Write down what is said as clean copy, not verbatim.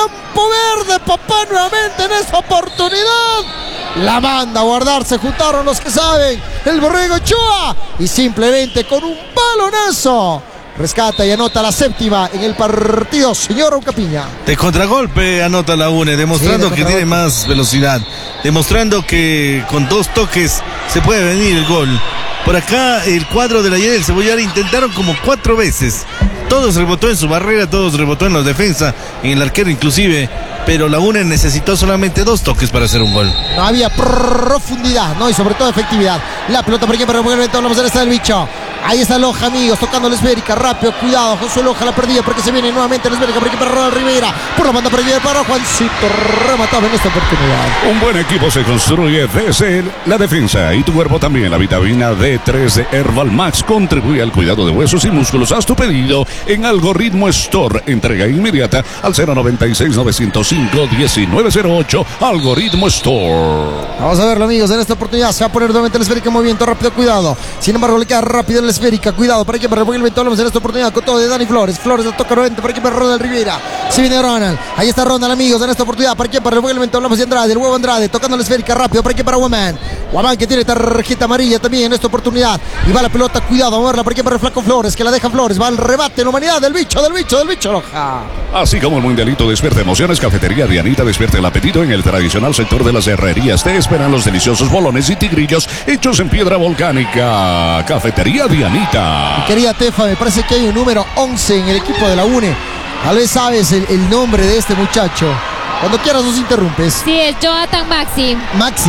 campo verde, papá, nuevamente en esta oportunidad. La manda a guardar, se juntaron los que saben, el Borrego Ochoa, y simplemente con un balonazo rescata y anota la séptima en el partido, señor Oncapiña. De contragolpe anota la UNE, demostrando que tiene más velocidad, demostrando que con 2 toques se puede venir el gol. Por acá el cuadro de la Llanera del Cebollar intentaron como 4 veces. Todos rebotó en su barrera, todos rebotó en la defensa, en el arquero inclusive, pero la UNE necesitó solamente 2 toques para hacer un gol. No había profundidad, ¿no? Y sobre todo efectividad. La pelota por aquí para el vamos a estar el bicho. Ahí está Loja, amigos, tocando la esférica, rápido, cuidado, Josué Loja la perdía porque se viene nuevamente la esférica por aquí para Ronald Rivera, por la banda por aquí para Juancito, remataba en esta oportunidad. Un buen equipo se construye desde la defensa y tu cuerpo también. La vitamina D3 de Herbal Max contribuye al cuidado de huesos y músculos. Haz tu pedido en Algoritmo Store, entrega inmediata al 096-905-1908, Algoritmo Store. Vamos a verlo, amigos, en esta oportunidad se va a poner nuevamente la esférica en movimiento, rápido, cuidado, sin embargo le queda rápido la esférica, cuidado, para que para el viento, hablamos en esta oportunidad con todo de Dani Flores, Flores la toca nuevamente, para que para Ronald Rivera, se viene Ronald, ahí está Ronald, amigos, en esta oportunidad, para que para el viento, hablamos de Andrade, el huevo Andrade, tocando la esférica, rápido, para que para Guamán que tiene tarjeta amarilla también en esta oportunidad, y va la pelota, cuidado, a moverla, para que para el flaco Flores, que la deja Flores, va al rebate en la humanidad del bicho Loja. Así como el mundialito despierta emociones, Cafetería Dianita despierta el apetito en el tradicional sector de las herrerías. Te esperan los deliciosos bolones y tigrillos hechos en piedra volcánica. Cafetería Dianita. Mi querida Tefa, me parece que hay un número 11 en el equipo de la UNE. Tal vez sabes el nombre de este muchacho. Cuando quieras nos interrumpes. Sí, es Jonathan Maxi.